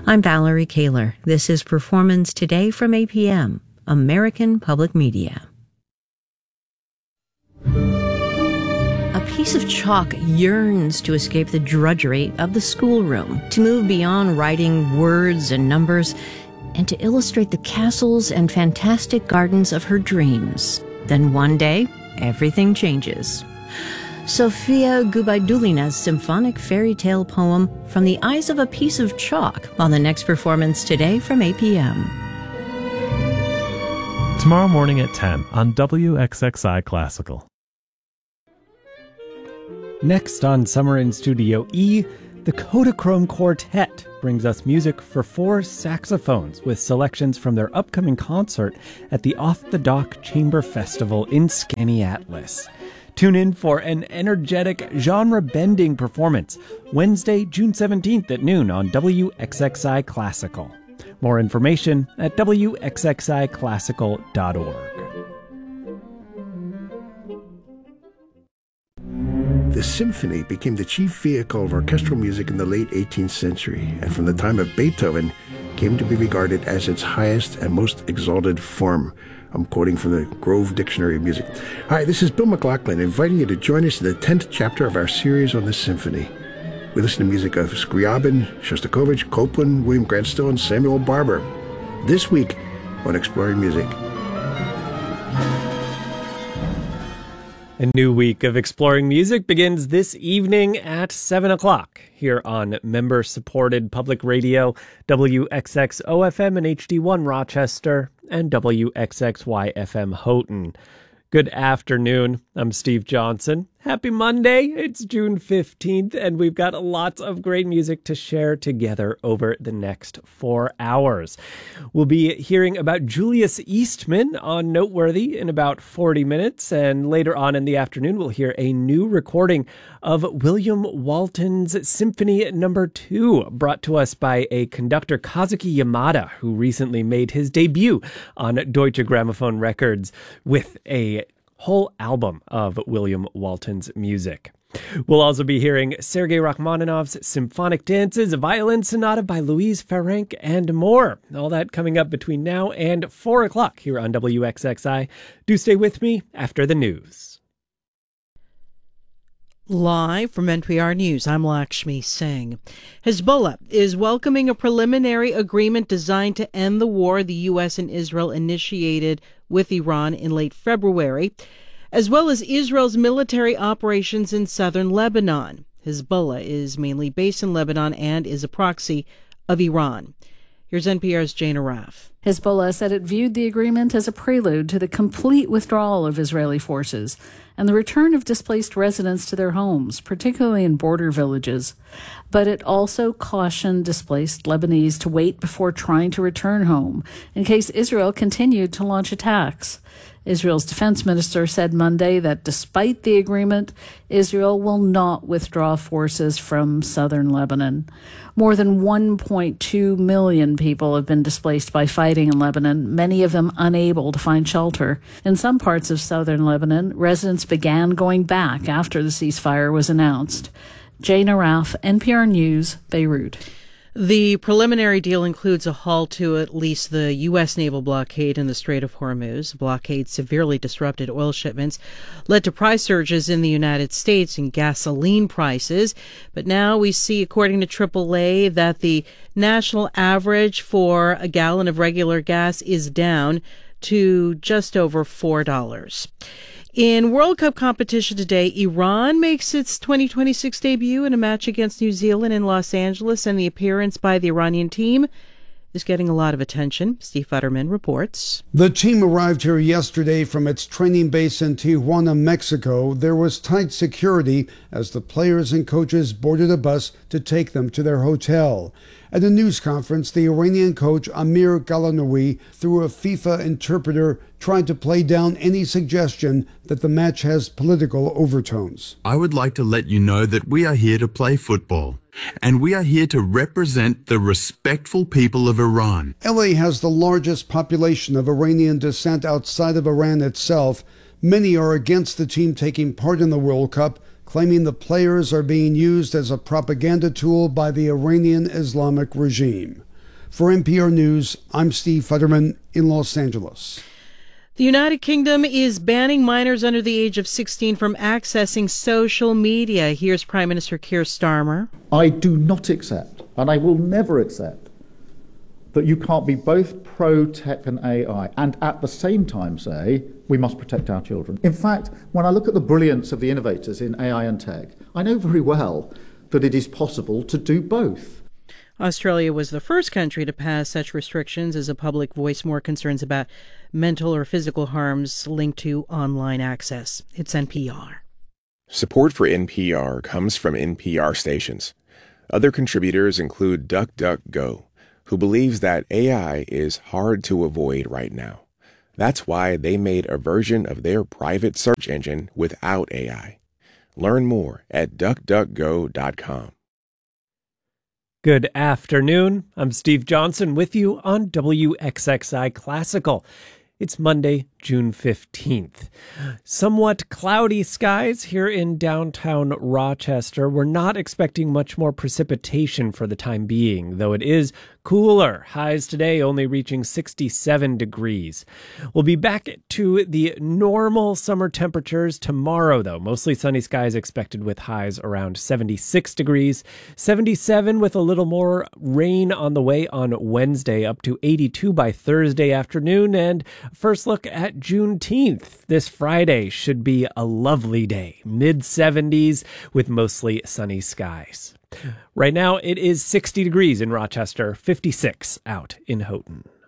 I'm Valerie Kaler. This is Performance Today from APM, American Public Media. A piece of chalk yearns to escape the drudgery of the schoolroom, to move beyond writing words and numbers, and to illustrate the castles and fantastic gardens of her dreams. Then one day, everything changes. Sofia Gubaidulina's symphonic fairy tale poem, From the Eyes of a Piece of Chalk, on the next Performance Today from APM. Tomorrow morning at 10 on WXXI Classical. Next on Summer in Studio E, the Kodachrome Quartet brings us music for 4 saxophones with selections from their upcoming concert at the Off the Dock Chamber Festival in Skaneateles. Tune in for an energetic, genre-bending performance Wednesday, June 17th at noon on WXXI Classical. More information at wxxiclassical.org. The symphony became the chief vehicle of orchestral music in the late 18th century, and from the time of Beethoven came to be regarded as its highest and most exalted form. I'm quoting from the Grove Dictionary of Music. Hi, this is Bill McLaughlin, inviting you to join us in the 10th chapter of our series on the symphony. We listen to music of Scriabin, Shostakovich, Copland, William Grant Still, and Samuel Barber. This week on Exploring Music. A new week of Exploring Music begins this evening at 7 o'clock here on member-supported public radio, WXXO-FM and HD1 Rochester, and WXXY-FM Houghton. Good afternoon. I'm Steve Johnson. Happy Monday. It's June 15th, and we've got lots of great music to share together over the next 4 hours. We'll be hearing about Julius Eastman on Noteworthy in about 40 minutes, and later on in the afternoon, we'll hear a new recording of William Walton's Symphony No. 2, brought to us by a conductor, Kazuki Yamada, who recently made his debut on Deutsche Grammophon Records with a whole album of William Walton's music. We'll also be hearing Sergei Rachmaninoff's Symphonic Dances, a violin sonata by Louise Ferenc, and more. All that coming up between now and 4 o'clock here on WXXI. Do stay with me after the news. Live from NPR News, I'm Lakshmi Singh. Hezbollah is welcoming a preliminary agreement designed to end the war the U.S. and Israel initiated with Iran in late February, as well as Israel's military operations in southern Lebanon. Hezbollah is mainly based in Lebanon and is a proxy of Iran. Here's NPR's Jane Araf. Hezbollah said it viewed the agreement as a prelude to the complete withdrawal of Israeli forces and the return of displaced residents to their homes, particularly in border villages. But it also cautioned displaced Lebanese to wait before trying to return home in case Israel continued to launch attacks. Israel's defense minister said Monday that despite the agreement, Israel will not withdraw forces from southern Lebanon. More than 1.2 million people have been displaced by fighting in Lebanon, many of them unable to find shelter. In some parts of southern Lebanon, residents began going back after the ceasefire was announced. Jane Araf, NPR News, Beirut. The preliminary deal includes a halt to at least the U.S. naval blockade in the Strait of Hormuz. The blockade severely disrupted oil shipments, led to price surges in the United States and gasoline prices. But now we see, according to AAA, that the national average for a gallon of regular gas is down to just over $4. In World Cup competition today, Iran makes its 2026 debut in a match against New Zealand in Los Angeles, and the appearance by the Iranian team is getting a lot of attention. Steve Futterman reports. The team arrived here yesterday from its training base in Tijuana, Mexico. There was tight security as the players and coaches boarded a bus to take them to their hotel. At a news conference, the Iranian coach Amir Galanoui, through a FIFA interpreter, tried to play down any suggestion that the match has political overtones. I would like to let you know that we are here to play football, and we are here to represent the respectful people of Iran. LA has the largest population of Iranian descent outside of Iran itself. Many are against the team taking part in the World Cup, claiming the players are being used as a propaganda tool by the Iranian Islamic regime. For NPR News, I'm Steve Futterman in Los Angeles. The United Kingdom is banning minors under the age of 16 from accessing social media. Here's Prime Minister Keir Starmer. I do not accept, and I will never accept, that you can't be both pro-tech and AI and at the same time say we must protect our children. In fact, when I look at the brilliance of the innovators in AI and tech, I know very well that it is possible to do both. Australia was the first country to pass such restrictions as the public voiced more concerns about mental or physical harms linked to online access. It's NPR. Support for NPR comes from NPR stations. Other contributors include DuckDuckGo, who believes that AI is hard to avoid right now. That's why they made a version of their private search engine without AI. Learn more at DuckDuckGo.com. Good afternoon. I'm Steve Johnson with you on WXXI Classical. It's Monday, June 15th. Somewhat cloudy skies here in downtown Rochester. We're not expecting much more precipitation for the time being, though it is cooler. Highs today only reaching 67 degrees. We'll be back to the normal summer temperatures tomorrow, though. Mostly sunny skies expected with highs around 76 degrees. 77 with a little more rain on the way on Wednesday, up to 82 by Thursday afternoon. And first look at Juneteenth. This Friday should be a lovely day. Mid-70s with mostly sunny skies. Right now, it is 60 degrees in Rochester, 56 out in Houghton.